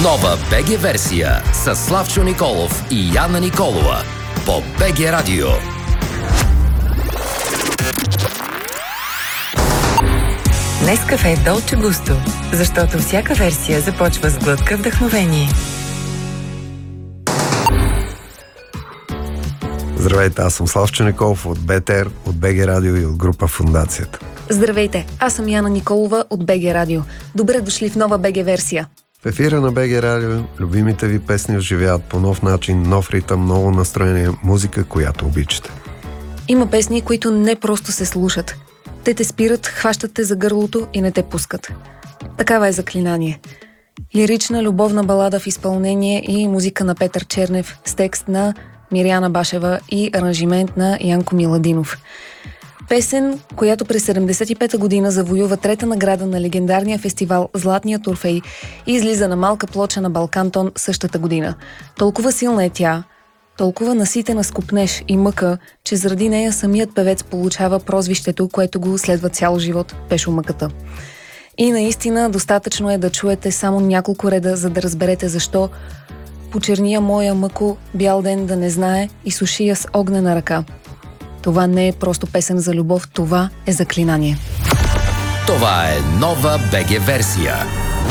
Нова БГ версия с Славчо Николов и Яна Николова по БГ Радио. Нескафе Долче Густо, защото всяка версия започва с глътка вдъхновение. Здравейте, аз съм Славчо Николов от БТР, от БГ Радио и от група Фондацията. Здравейте, аз съм Яна Николова от БГ Радио. Добре дошли в нова БГ версия. В ефира на БГ Радио любимите ви песни оживяват по нов начин, нов ритъм, ново настроение, музика, която обичате. Има песни, които не просто се слушат. Те те спират, хващат те за гърлото и не те пускат. Такава е Заклинание. Лирична любовна балада в изпълнение и музика на Петър Чернев с текст на Миряна Башева и аранжимент на Янко Миладинов. Песен, която през 75-та година завоюва трета награда на легендарния фестивал Златният Орфей и излиза на малка плоча на Балкантон същата година. Толкова силна е тя, толкова наситена с копнеж и мъка, че заради нея самият певец получава прозвището, което го следва цял живот – Пешомъката. И наистина достатъчно е да чуете само няколко реда, за да разберете защо почерния моя мъко бял ден да не знае и суши я с огнена ръка. Това не е просто песен за любов, това е заклинание. Това е нова БГ версия.